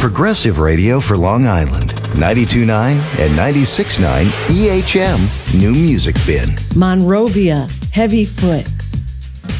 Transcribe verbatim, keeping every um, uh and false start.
Progressive radio for Long Island. ninety-two point nine and ninety-six point nine E H M New Music Bin. Monrovia, Heavy Foot,